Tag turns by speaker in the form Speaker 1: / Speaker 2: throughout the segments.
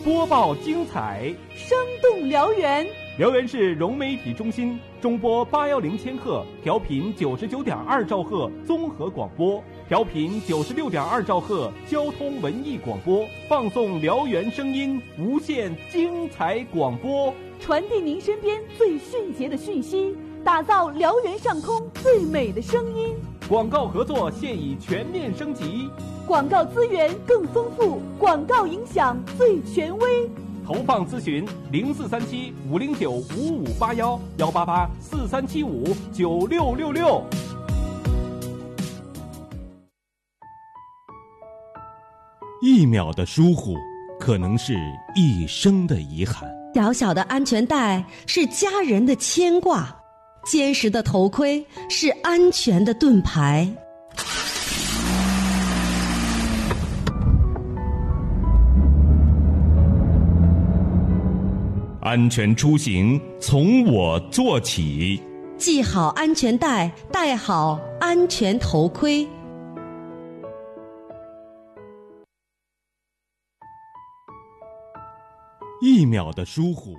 Speaker 1: 播报精彩，
Speaker 2: 生动辽源。
Speaker 1: 辽源市融媒体中心中波810千赫，调频99.2兆赫综合广播，调频96.2兆赫交通文艺广播，放送辽源声音，无限精彩广播，
Speaker 2: 传递您身边最迅捷的讯息，打造辽源上空最美的声音。
Speaker 1: 广告合作现已全面升级，
Speaker 2: 广告资源更丰富，广告影响最权威。
Speaker 1: 投放咨询0437-509-5581-188-4375-9666。
Speaker 3: 一秒的疏忽，可能是一生的遗憾。
Speaker 4: 小小的安全带是家人的牵挂，坚实的头盔是安全的盾牌。
Speaker 3: 安全出行从我做起，
Speaker 4: 系好安全带，戴好安全头盔。
Speaker 3: 一秒的疏忽，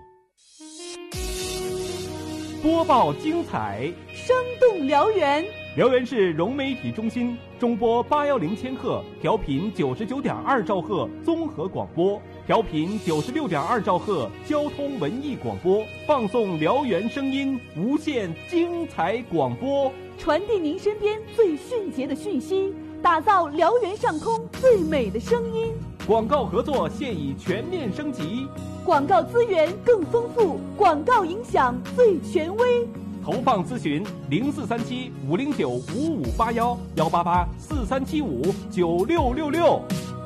Speaker 1: 播报精彩，
Speaker 2: 生动辽源。
Speaker 1: 辽源市融媒体中心中波810千赫，调频99.2兆赫综合广播，调频96.2兆赫交通文艺广播，放送辽源声音，无限精彩广播，
Speaker 2: 传递您身边最迅捷的讯息，打造辽源上空最美的声音。
Speaker 1: 广告合作现已全面升级，
Speaker 2: 广告资源更丰富，广告影响最权威。
Speaker 1: 投放咨询0437-509-5581-188-4375-9666。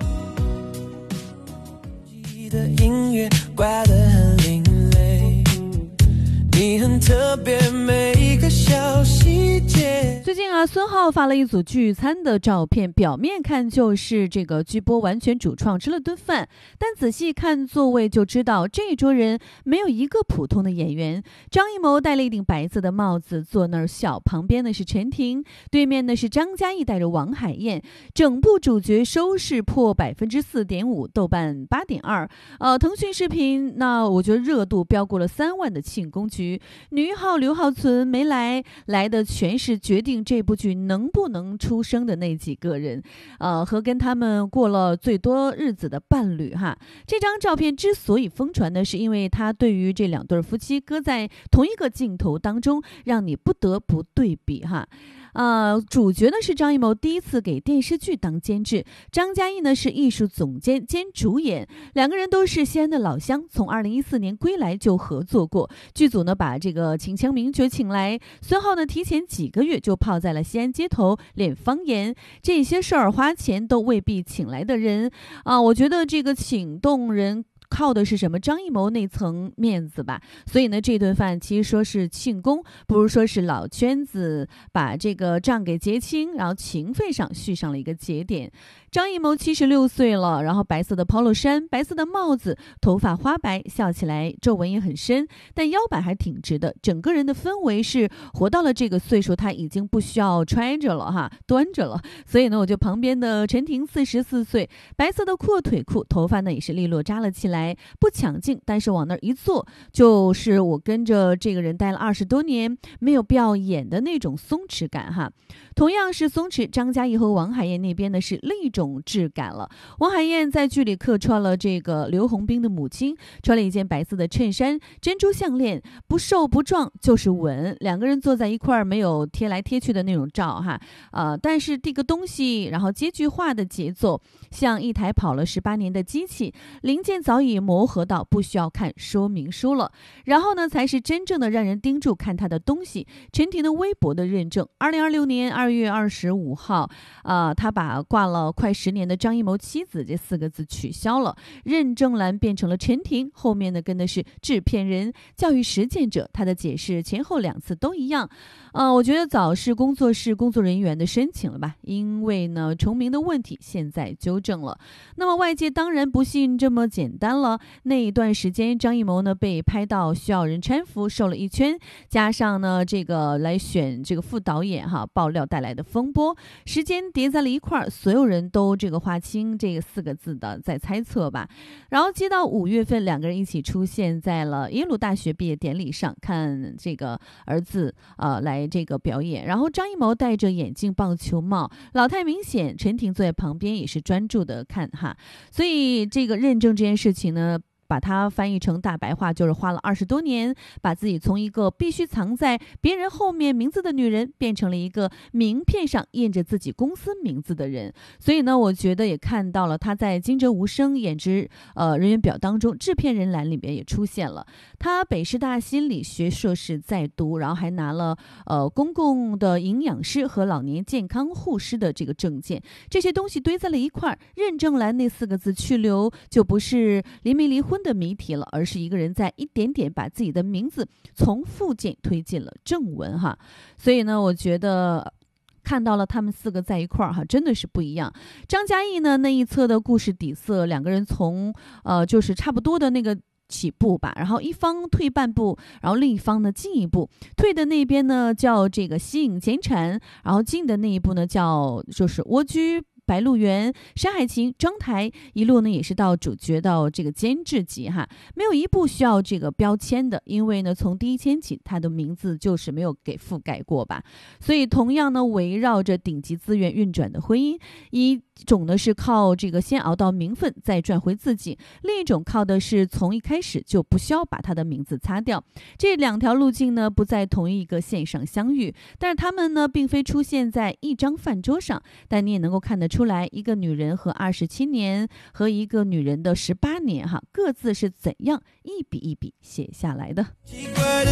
Speaker 5: 的音乐挂得很另类，你很特别，每一个小细节。
Speaker 6: 最近啊，孙浩发了一组聚餐的照片，表面看就是这个居播完全主创吃了顿饭，但仔细看座位就知道这一桌人没有一个普通的演员。张艺谋戴了一顶白色的帽子坐那儿笑，旁边呢是陈婷，对面呢是张嘉译带着王海燕。整部主角收视破4.5%，豆瓣8.2。腾讯视频那我觉得热度飙过了3万的庆功局。女一号刘浩存没来的全是决定这部剧能不能出生的那几个人，和跟他们过了最多日子的伴侣哈。这张照片之所以疯传呢，是因为他对于这两对夫妻搁在同一个镜头当中，让你不得不对比哈。主角呢是张艺谋第一次给电视剧当监制，张嘉译呢是艺术总监兼主演，两个人都是西安的老乡，从2014年归来就合作过。剧组呢把这个秦腔名角请来，孙浩呢提前几个月就泡在了西安街头练方言，这些事儿花钱都未必请来的人我觉得这个请动人靠的是什么？张艺谋那层面子吧。所以呢，这顿饭其实说是庆功，不如说是老圈子把这个账给结清，然后情分上续上了一个节点。张艺谋76岁了，然后白色的 polo 衫，白色的帽子，头发花白，笑起来皱纹也很深，但腰板还挺直的。整个人的氛围是活到了这个岁数，他已经不需要揣着了哈，端着了。所以呢，我就旁边的陈婷44岁，白色的阔腿裤，头发呢也是利落扎了起来，不抢镜，但是往那儿一坐，就是我跟着这个人待了20多年，没有必要演的那种松弛感哈。同样是松弛，张嘉译和王海燕那边呢是另一种质感了。王海燕在剧里客串了这个刘洪斌的母亲，穿了一件白色的衬衫，珍珠项链，不瘦不壮就是稳。两个人坐在一块儿，没有贴来贴去的那种照哈，但是递个东西，然后接句话的节奏，像一台跑了18年的机器，零件早已磨合到不需要看说明书了。然后呢，才是真正的让人盯住看他的东西。陈婷的微博的认证，2026年2月25号，他把挂了快10年的张艺谋妻子这4个字取消了，认证栏变成了陈婷，后面呢跟的是制片人、教育实践者。他的解释前后2次都一样。我觉得早是工作室工作人员的申请了吧，因为呢重名的问题现在纠正了。那么外界当然不信这么简单单了。那一段时间，张艺谋呢被拍到需要人搀扶，瘦了1圈，加上呢这个来选这个副导演爆料带来的风波，时间叠在了一块儿，所有人都这个划清这个4个字的在猜测吧。然后接到5月份，两个人一起出现在了耶鲁大学毕业典礼上，看这个儿子来这个表演。然后张艺谋戴着眼镜棒球帽，老态明显，陈婷坐在旁边也是专注的看所以这个认证这件事情呢，把它翻译成大白话，就是花了20多年，把自己从一个必须藏在别人后面名字的女人，变成了一个名片上印着自己公司名字的人。所以呢，我觉得也看到了他在金哲无声演职人员表当中，制片人栏里面也出现了。他北师大心理学硕士在读，然后还拿了公共的营养师和老年健康护士的这个证件。这些东西堆在了一块儿，认证栏那4个字去留就不是离没离婚的谜题了，而是一个人在一点点把自己的名字从附件推进了正文所以呢，我觉得看到了他们4个在一块儿真的是不一样。张嘉译呢那一侧的故事底色，两个人从就是差不多的那个起步吧，然后一方退半步，然后另一方呢进一步，退的那边呢叫这个吸引减产，然后进的那一步呢叫就是蜗居白鹿原、山海情、章台，一路呢也是到主角到这个监制级没有一部需要这个标签的，因为呢从第一天起他的名字就是没有给覆盖过吧。所以同样呢围绕着顶级资源运转的婚姻，一种呢是靠这个先熬到名分再赚回自己，另一种靠的是从一开始就不需要把他的名字擦掉。这2条路径呢不在同一个线上相遇，但是他们呢并非出现在一张饭桌上，但你也能够看得出来，一个女人和27年和一个女人的18年各自是怎样一笔一笔写下来的。
Speaker 5: 奇怪的